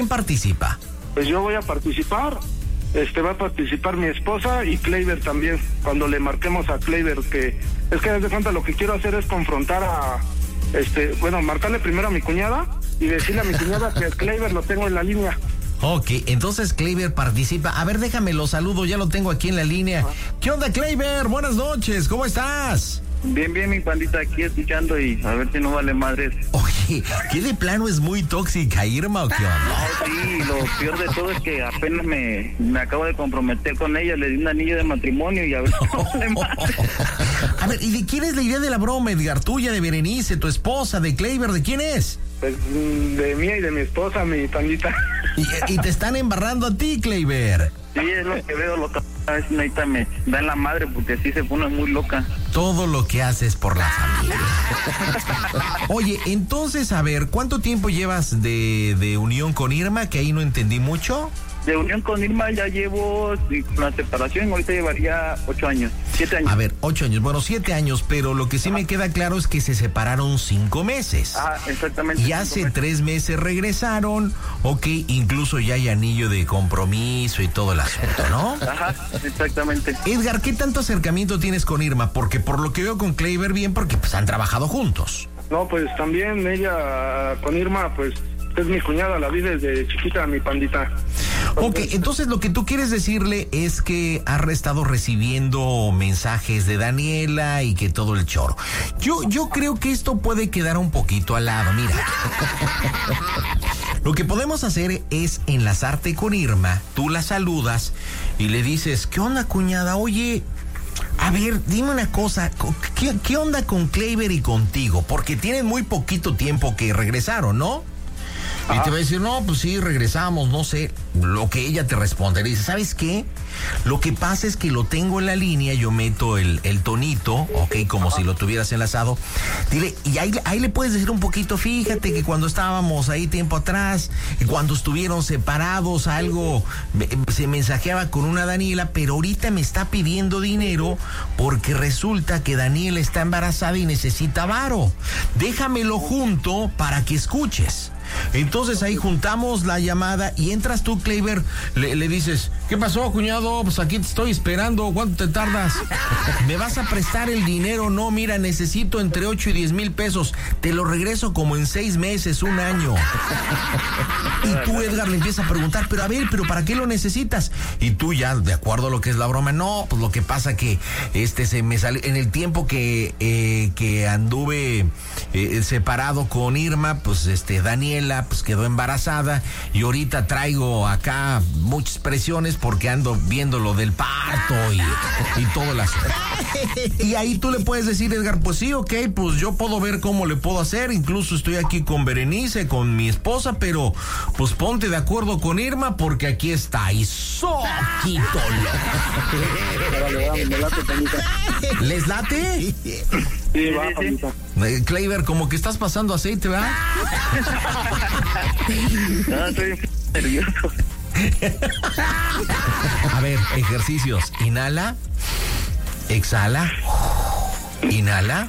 ¿Quién participa? Pues yo voy a participar, va a participar mi esposa y Kleiber también, cuando le marquemos a Kleiber, que es que desde cuenta lo que quiero hacer es confrontar a, marcarle primero a mi cuñada y decirle a mi cuñada que Kleiber lo tengo en la línea. Ok, entonces Kleiber participa. A ver, déjame lo saludo, ya lo tengo aquí en la línea. ¿Qué onda, Kleiber? Buenas noches, ¿cómo estás? Bien, mi pandita, aquí escuchando y a ver si no vale madres. Oye, ¿qué de plano es muy tóxica, Irma, o qué onda? No, sí, lo peor de todo es que apenas me acabo de comprometer con ella, le di un anillo de matrimonio y a ver si no vale madres. A ver, ¿y de quién es la idea de la broma, Edgar? ¿Tuya, de Berenice, tu esposa, de Kleiber? ¿De quién es? Pues de mía y de mi esposa, mi pandita. Y te están embarrando a ti, Kleiber. Sí, es lo que veo, loca. A ver si ahorita me da en la madre porque sí se pone muy loca. Todo lo que haces por la familia. Oye, entonces, a ver, ¿cuánto tiempo llevas de unión con Irma? Que ahí no entendí mucho. De unión con Irma ya llevo, con la separación, ahorita llevaría 8 años, 7 años. A ver, 8 años, bueno, 7 años, pero lo que sí me queda claro es que se separaron 5 meses. Exactamente. Y hace 3 meses regresaron, ok, incluso ya hay anillo de compromiso y todo el asunto, ¿no? Ajá, exactamente. Edgar, ¿qué tanto acercamiento tienes con Irma? Porque por lo que veo con Kleiber bien, porque pues han trabajado juntos. No, pues también ella con Irma, pues es mi cuñada, la vi desde chiquita, mi pandita. Ok, entonces lo que tú quieres decirle es que has estado recibiendo mensajes de Daniela y que todo el choro. Yo creo que esto puede quedar un poquito al lado, mira. Lo que podemos hacer es enlazarte con Irma, tú la saludas y le dices, ¿qué onda, cuñada? Oye, a ver, dime una cosa, ¿qué onda con Kleiber y contigo? Porque tienen muy poquito tiempo que regresaron, ¿no? Y te va a decir, no, pues sí, regresamos, no sé, lo que ella te responde. Le dice, ¿sabes qué? Lo que pasa es que lo tengo en la línea, yo meto el tonito, ok, como si lo tuvieras enlazado. Dile, y ahí le puedes decir un poquito, fíjate que cuando estábamos ahí tiempo atrás, cuando estuvieron separados, algo se mensajeaba con una Daniela, pero ahorita me está pidiendo dinero porque resulta que Daniela está embarazada y necesita varo. Déjamelo junto para que escuches. Entonces ahí juntamos la llamada y entras tú, Kleiber, le dices, ¿qué pasó, cuñado? Pues aquí te estoy esperando, ¿cuánto te tardas? ¿Me vas a prestar el dinero? No, mira, necesito entre 8 y 10 mil pesos, te lo regreso como en 6 meses, 1 año. Y tú, Edgar, le empiezas a preguntar, pero a ver, ¿pero para qué lo necesitas? Y tú ya, de acuerdo a lo que es la broma, no, pues lo que pasa que se me salió, en el tiempo que anduve separado con Irma, pues Daniela pues quedó embarazada y ahorita traigo acá muchas presiones porque ando viendo lo del parto y todo las... Y ahí tú le puedes decir, Edgar, pues sí, ok, pues yo puedo ver cómo le puedo hacer, incluso estoy aquí con Berenice, con mi esposa, pero pues ponte de acuerdo con Irma porque aquí está y soquito. ¿Les late? Sí, va, pandita. Kleiber, como que estás pasando aceite, ¿verdad? No, estoy nervioso. A ver, ejercicios. Inhala. Exhala. Inhala.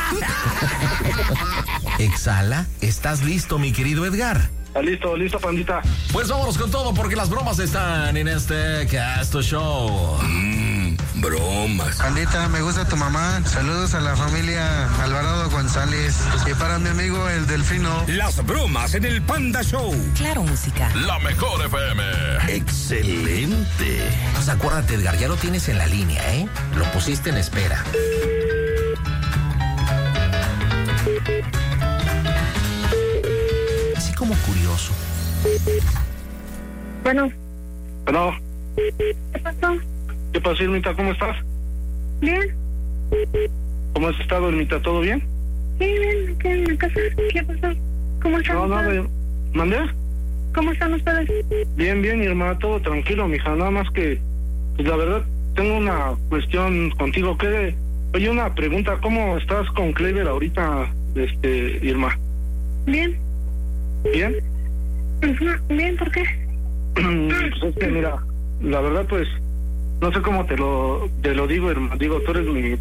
Exhala. ¿Estás listo, mi querido Edgar? Listo, pandita. Pues vámonos con todo porque las bromas están en este Casto Show. Bromas. Pandita, me gusta tu mamá. Saludos a la familia Alvarado González. Y para mi amigo el Delfino. Las bromas en el Panda Show. Claro, música. La mejor FM. Excelente. Pues acuérdate, Edgar, ya lo tienes en la línea, ¿eh? Lo pusiste en espera. Así como curioso. Bueno. ¿Qué pasó? ¿Qué pasó, Irmita? ¿Cómo estás? Bien. ¿Cómo has estado, Irmita? ¿Todo bien? Sí, bien, aquí en la casa. ¿Qué pasó? ¿Cómo están ustedes? ¿Mandé? ¿Cómo están ustedes? Bien, Irma, todo tranquilo, mija. Nada más que, pues la verdad, tengo una cuestión contigo. Oye, una pregunta. ¿Cómo estás con Kleiber ahorita, Irma? Bien. ¿Bien? Bien, ¿por qué? Pues es que, mira, la verdad, pues, no sé cómo te lo digo, Irma. Digo, tú eres mi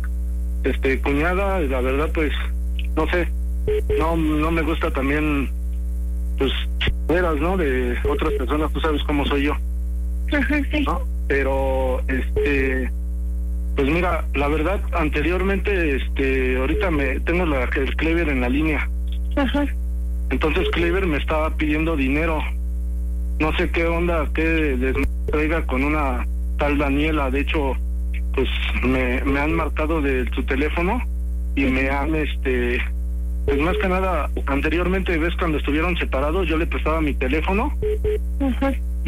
cuñada, y la verdad, pues, no sé. No me gusta también, pues, veras, ¿no? De otras personas, tú sabes cómo soy yo. Ajá, sí. ¿No? Pero, pues mira, la verdad, anteriormente, ahorita tengo el Clever en la línea. Ajá. Entonces Clever me estaba pidiendo dinero. No sé qué onda, qué les traiga con una tal Daniela. De hecho, pues me han marcado de su teléfono y me han, pues más que nada, anteriormente, ves, cuando estuvieron separados, yo le prestaba mi teléfono. Ajá.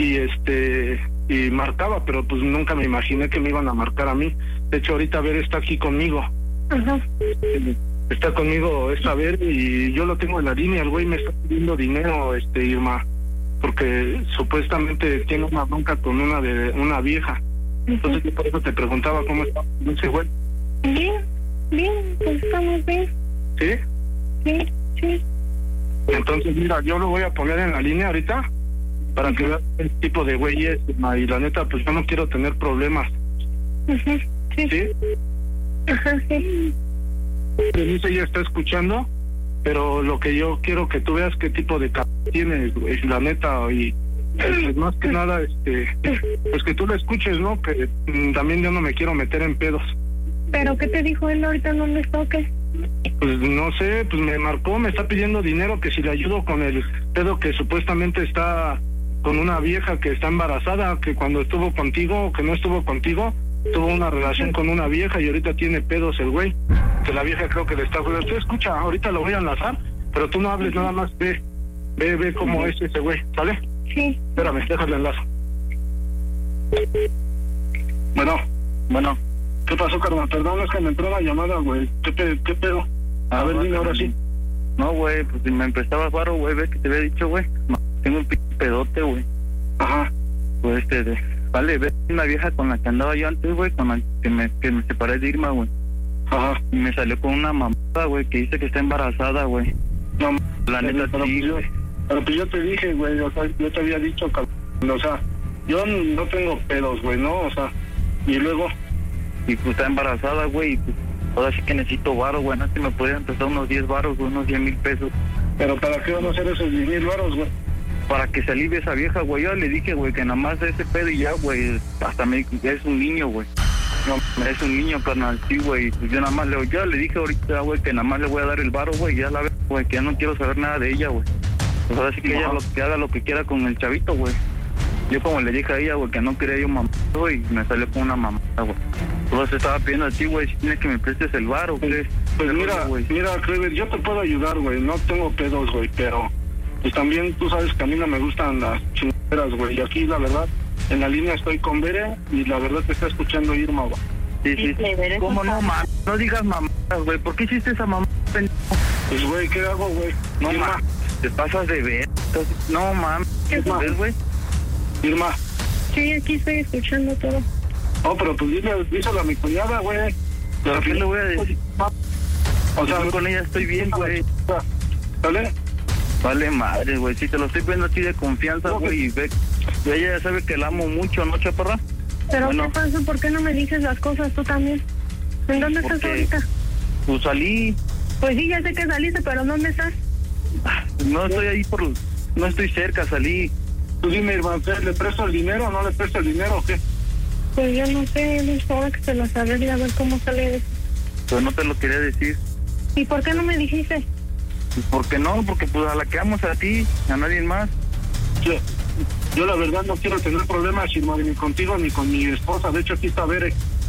Y marcaba, pero pues nunca me imaginé que me iban a marcar a mí. De hecho, ahorita Ver está aquí conmigo. Ajá. Está conmigo Ver y yo lo tengo en la línea. El güey me está pidiendo dinero, Irma, porque supuestamente tiene una bronca con una vieja. Entonces yo por eso te preguntaba cómo está ese güey. Bien, pues estamos bien. ¿Sí? Sí. Entonces mira, yo lo voy a poner en la línea ahorita para que veas el tipo de güey es, Irma, y la neta, pues yo no quiero tener problemas. Ajá. Sí. ¿Sí? Ajá, sí. Denise ya está escuchando, pero lo que yo quiero que tú veas qué tipo de tiene, güey, la neta, y pues, más que nada, pues que tú la escuches, ¿no? Que también yo no me quiero meter en pedos. ¿Pero qué te dijo él ahorita? ¿No me toque? Pues no sé, pues me marcó, me está pidiendo dinero, que si le ayudo con el pedo que supuestamente está con una vieja que está embarazada, que cuando estuvo contigo, que no estuvo contigo, tuvo una relación con una vieja y ahorita tiene pedos el güey, que la vieja creo que le está jugando. Tú escucha, ahorita lo voy a enlazar, pero tú no hables, nada más ve cómo es ese güey, ¿sale? Sí. Espérame, déjale enlazo. Bueno, ¿qué pasó, carnal? Perdón, es que me entró la llamada, güey. ¿Qué pedo? A ver, dime ahora sí. No, güey, pues si me empezaba varo, güey, ves que te había dicho, güey. Tengo un pedote, güey. Ajá. Pues vale, ves una vieja con la que andaba yo antes, güey, con la que me separé de Irma, güey. Ajá. Y me salió con una mamada, güey, que dice que está embarazada, güey. No, la neta, sí, güey. Pero pues yo te dije, güey, o sea, yo te había dicho, o sea, yo no tengo pedos, güey, ¿no? O sea, y luego... Y pues está embarazada, güey, y pues ahora sí que necesito varo, güey, no sé si me podrían prestar unos 10 varos, güey, unos 10,000 pesos. ¿Pero para qué van a hacer esos 10,000 varos, güey? Para que se alivie esa vieja, güey. Yo le dije, güey, que nada más ese pedo y ya, güey, hasta me dijo, es un niño, güey. No, es un niño, carnal, sí, güey. Pues yo nada más yo le dije ahorita, güey, que nada más le voy a dar el varo, güey, ya la veo, güey, que ya no quiero saber nada de ella, güey. Pues ahora sí que ella que haga lo que quiera con el chavito, güey. Yo como le dije a ella, güey, que no quería yo mamá, güey, y me salió con una mamá, güey. Pues estaba pidiendo a ti, güey, si tienes que me prestes el varo, ¿qué? Pues mira, Clever, yo te puedo ayudar, güey, no tengo pedos, güey, pero pues también tú sabes que a mí no me gustan las chingaderas, güey, y aquí la verdad, en la línea estoy con Bere y la verdad te está escuchando Irma, güey. Sí. ¿Cómo no, mamá? No digas mamá, güey, ¿por qué hiciste esa mamá? Pues, güey, ¿qué hago, güey? No, mamá, te pasas de ver. No, mamá, ¿ves, güey? Irma. Sí, aquí estoy escuchando todo. No, pero pues díselo a mi cuñada, güey. ¿Pero qué le voy a decir? O sea, con ella estoy bien, güey. ¿Sale? Vale madre, güey, si te lo estoy viendo así de confianza, güey, y ve, ella ya sabe que la amo mucho, ¿no, chaparra? Pero bueno, ¿qué pasa? ¿Por qué no me dices las cosas tú también? ¿En dónde estás ahorita? Pues salí. Pues sí, ya sé que saliste, pero ¿dónde estás? No estoy ahí no estoy cerca, salí. Tú dime, Irma, ¿le presto el dinero o no le presto el dinero o qué? Pues yo no sé, es hora que se lo sabré a ver cómo sale eso. Pues no te lo quería decir. ¿Y por qué no me dijiste? ¿Por qué no? Porque pues a la que amo a ti, a nadie más. Yo la verdad no quiero tener problemas, Irma, ni contigo ni con mi esposa. De hecho, aquí está Bere.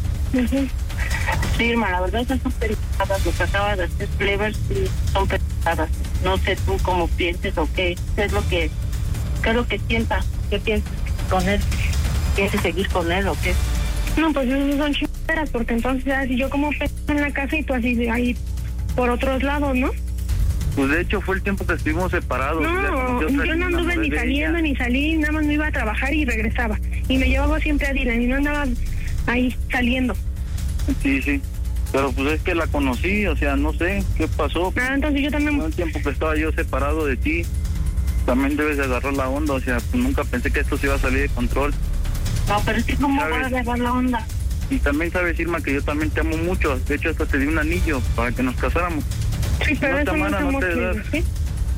Sí, Irma, la verdad son pesadas. Lo que acaba de hacer Clever, sí, son pesadas. No sé tú cómo pienses o qué es lo que sienta. ¿Qué piensas con él? ¿Piensas seguir con él o qué? No, pues eso son chingaderas, porque entonces así yo como en la casa y tú así ahí por otros lados, ¿no? Pues de hecho fue el tiempo que estuvimos separados. No, yo no anduve ni saliendo ni salí, nada más me iba a trabajar y regresaba. Y me llevaba siempre a Dylan y no andaba ahí saliendo. Sí. Pero pues es que la conocí, o sea, no sé qué pasó. Entonces yo también... El tiempo que estaba yo separado de ti, también debes de agarrar la onda, o sea, pues nunca pensé que esto se iba a salir de control. No, pero es que ¿cómo vas a agarrar la onda? Y también sabes, Irma, que yo también te amo mucho. De hecho, hasta te di un anillo para que nos casáramos. Sí, pero no eso te amara, no no te das. ¿sí?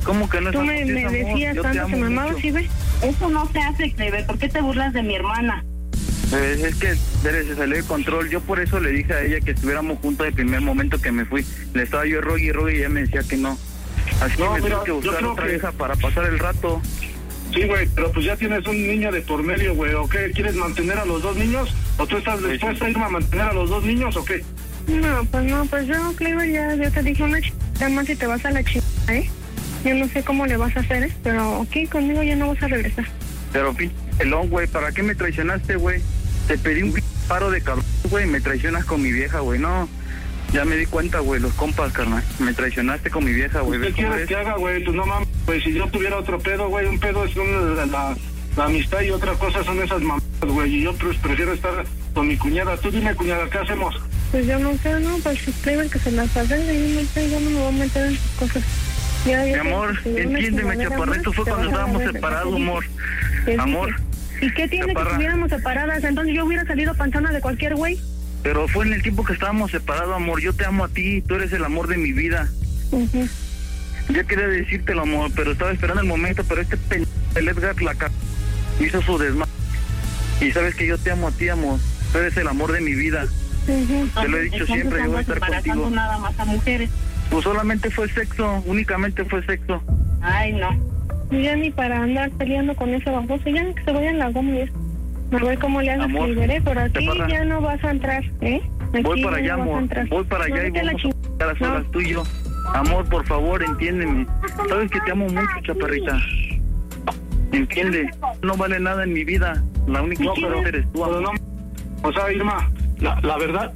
¿Cómo que no es Tú amor? me Sí es amor. decías Yo te tanto amo que me amabas, mucho. ¿sí ves? Eso no se hace, Clever. ¿Por qué te burlas de mi hermana? Es que se salió de control. Yo por eso le dije a ella que estuviéramos juntos el primer momento que me fui. Le estaba yo rogue y rogue y ella me decía que no. Así que No, me mira, tuve que yo buscar creo otra que- vieja para pasar el rato. Sí, güey, pero pues ya tienes un niño de por medio, güey. ¿O qué? ¿Quieres mantener a los dos niños? ¿O tú estás dispuesta a irme a mantener a los dos niños o qué? No, pues yo, Clever, ya te dije una chica más y te vas a la chingada, ¿eh? Yo no sé cómo le vas a hacer, pero aquí conmigo ya no vas a regresar. Pero pelón, güey, ¿para qué me traicionaste, güey? Te pedí un paro de cabrón, güey, me traicionas con mi vieja, güey. No, ya me di cuenta, güey, los compas, carnal. Me traicionaste con mi vieja, güey. ¿Qué ¿Ves cómo quieres es? que haga, güey? Pues no mames, güey. Si yo tuviera otro pedo, güey, un pedo es la amistad y otra cosa son esas mamadas, güey. Y yo pues prefiero estar con mi cuñada. Tú dime, cuñada, ¿qué hacemos? Pues yo no sé, no, pues Clever que se las hace, yo no me voy a meter en sus cosas. Mi amor, entiéndeme, chaparra, esto fue cuando estábamos separados, amor. Amor. ¿Y qué tiene que Chaparra. estuviéramos separadas? Entonces yo hubiera salido panzona de cualquier güey. Pero fue en el tiempo que estábamos separados, amor. Yo te amo a ti, tú eres el amor de mi vida. Ujú. Ya quería decírtelo, amor, pero estaba esperando el momento, pero este el Edgar hizo su desmadre. Y sabes que yo te amo a ti, amor. Tú eres el amor de mi vida. Te lo he dicho siempre, yo voy a estar embarazando contigo. nada más a mujeres. Pues solamente fue sexo, únicamente fue sexo. Ay, no. Ya ni para andar peleando con ese baboso, ya que se vayan la goma y eso. A ver cómo le hagas, Amor, Clever, por aquí chaparra. ya no vas a entrar, ¿eh? Aquí Voy para ya allá, no vas a amor. entrar. Voy para allá No, y vete a la vamos a las No. horas tú y yo. Amor, por favor, entiéndeme. Sabes que te amo mucho, chaparrita. Entiende, no vale nada en mi vida. La única No, que pero, eres tú, pero amor. no. O sea, Irma, la verdad,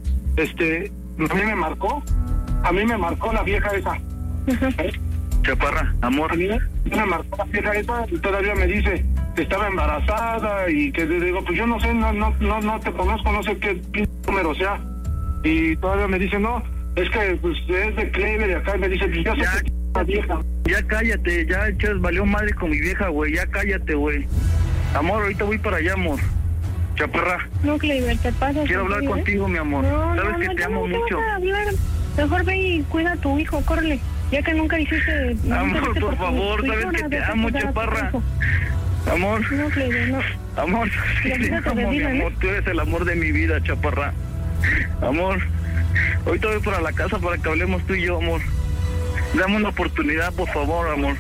a mí me marcó la vieja esa. Chaparra, amor. A mí me marcó la vieja esa y todavía me dice que estaba embarazada y que le digo, pues yo no sé, no te conozco, no sé qué pinche número sea. Y todavía me dice, no, es que pues es de Clever y acá y me dice, pues yo sé Ya. que es la vieja. Ya cállate, ya chas, valió madre con mi vieja, güey. Ya cállate, güey. Amor, ahorita voy para allá, amor. Chaparra, No, Clever, te pasas. quiero hablar ¿en serio, contigo, mi amor. No, Sabes que no, te yo amo no mucho. vas a hablar. Mejor ve y cuida a tu hijo, córrele. Ya que nunca hiciste... nunca Amor, hiciste por tu favor, hijo, sabes que nada, te vete a amo, cuidar a tu chaparra. hijo. Amor, No, Clever, no. amor, Y te ahorita te amo, mi desviven, amor. ¿eh? Tú eres el amor de mi vida, chaparra. Amor, ahorita voy para la casa para que hablemos tú y yo, amor. Dame una oportunidad, por favor, amor.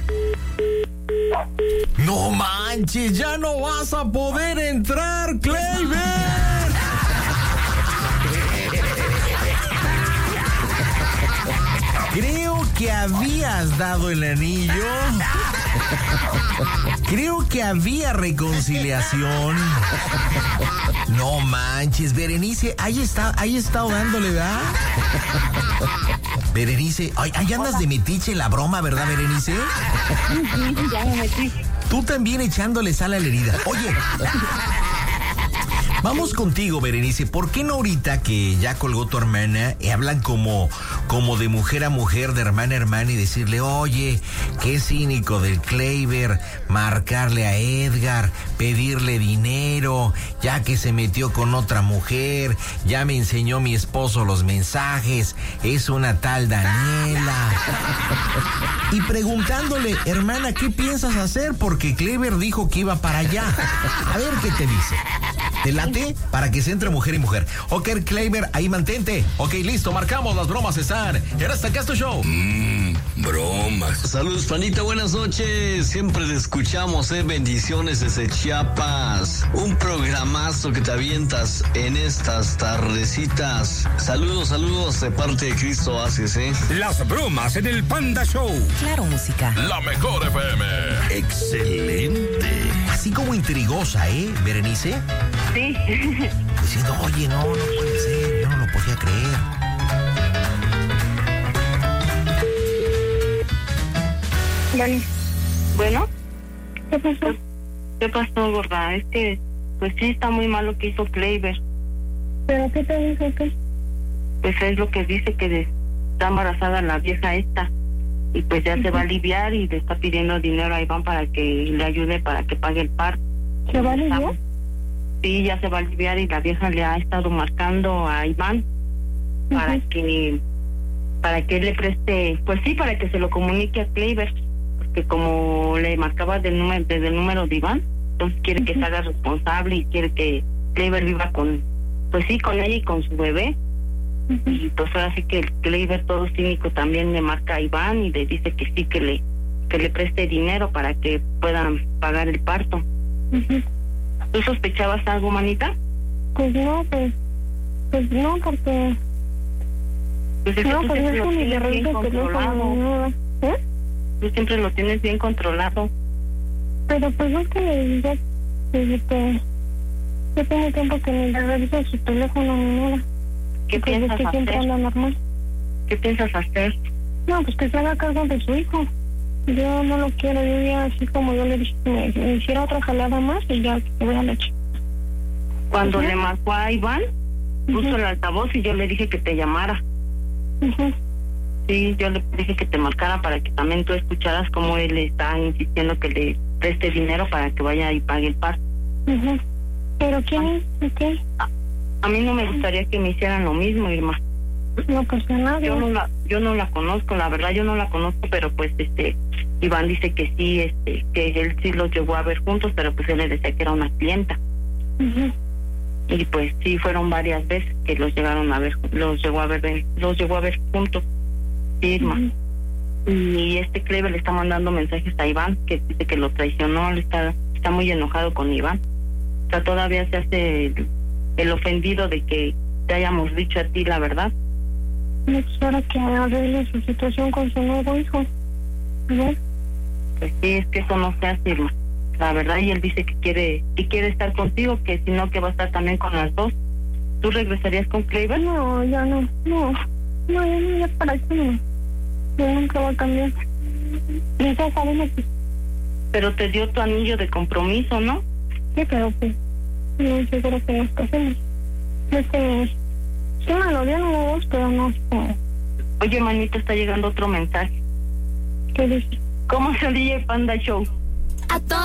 No manches, ya no vas a poder entrar, Clever. Creo que habías dado el anillo. Creo que había reconciliación. No manches, Berenice, ahí estado dándole, ¿verdad? Berenice, ahí andas de metiche en la broma, ¿verdad, Berenice? Ya me metí. Tú también echándole sal a la herida. Oye, vamos contigo, Berenice. ¿Por qué no ahorita que ya colgó tu hermana hablan como de mujer a mujer, de hermana a hermana y decirle, oye, qué cínico del Clever marcarle a Edgar, pedirle dinero, ya que se metió con otra mujer, ya me enseñó mi esposo los mensajes, es una tal Daniela. Y preguntándole, hermana, ¿qué piensas hacer? Porque Clever dijo que iba para allá. A ver qué te dice. ¿Te late? Para que se entre mujer y mujer. Ok, Clever, ahí mantente. Ok, listo, marcamos, las bromas están en este Casto Show. Bromas. Saludos, panita, buenas noches. Siempre te escuchamos, bendiciones desde Chiapas. Un programazo que te avientas en estas tardecitas. Saludos de parte de Cristo Haces, Las bromas en el Panda Show. Claro, música. La mejor FM. Excelente. Así como intrigosa, Berenice. Sí. Diciendo, oye, no puede ser, yo no lo podía creer. Bueno, ¿Qué pasó? ¿qué pasó, gorda? Es que, pues sí, está muy mal lo que hizo Clever. ¿Pero qué te dijo qué? Pues es lo que dice que está embarazada la vieja esta. Y pues ya se va a aliviar y le está pidiendo dinero a Iván para que le ayude para que pague el parto. ¿Se va a aliviar? Sí, ya se va a aliviar y la vieja le ha estado marcando a Iván para que él le preste, pues sí, para que se lo comunique a Clever, que como le marcaba desde el número de Iván, entonces quiere que se haga responsable y quiere que Clever viva con ella y con su bebé. Y pues ahora sí que el Clever todo cínico también le marca a Iván y le dice que sí, que le preste dinero para que puedan pagar el parto. ¿Tú sospechabas algo, manita? Pues no, pues no, porque... Pues es no, que pues tú es lo que tienes bien reviso el controlado. teléfono. ¿Eh? Tú siempre lo tienes bien controlado. Pero pues no es que ya tiene tiempo que ni le reviso su teléfono ni nada. ¿Qué pues piensas es que siempre hacer? anda normal. ¿Qué piensas hacer? No, pues que se haga cargo de su hijo. Yo no lo quiero, yo ya así como yo le dije que me hiciera otra jalada más y ya que voy a la chica. Cuando le marcó a Iván, puso el altavoz y yo le dije que te llamara. Sí, yo le dije que te marcara para que también tú escucharas cómo él está insistiendo que le preste dinero para que vaya y pague el parto. ¿Pero quién es? ¿Qué? A mí no me gustaría que me hicieran lo mismo, Irma. No pasa nada. Yo no la conozco, la verdad yo no la conozco, pero pues Iván dice que sí, que él sí los llegó a ver juntos, pero pues él le decía que era una clienta. Y pues sí, fueron varias veces que los llegó a ver juntos. Sí, Irma. Y Clever le está mandando mensajes a Iván, que dice que lo traicionó, está muy enojado con Iván. O sea, todavía se hace el ofendido de que te hayamos dicho a ti la verdad. Pues ahora que arregle su situación con su nuevo hijo. ¿No? Pues sí, es que eso no se hace, Irma. La verdad, y él dice que quiere estar contigo, que si no, que va a estar también con las dos. ¿Tú regresarías con Clever? No, ya no. No, ya para qué no. Yo nunca voy a cambiar. Ya sabemos que... Pero te dio tu anillo de compromiso, ¿no? Sí, pero pues no seguro que nos casemos. Es que sí me lo dio nuevos, pero no sé. Oye, manita, está llegando otro mensaje. ¿Qué dice? ¿Cómo se oye Panda Show? A todos